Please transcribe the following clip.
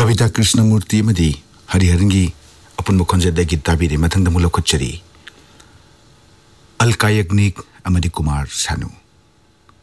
Babita Krishnamurti amadi Hariharangi apun mukhonjadagi tabiri mathangda mulokhuchari Alkayagnik amadi Kumar Sanu